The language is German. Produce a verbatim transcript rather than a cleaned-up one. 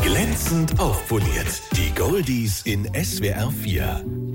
Glänzend aufpoliert. Die Goldies in S W R vier.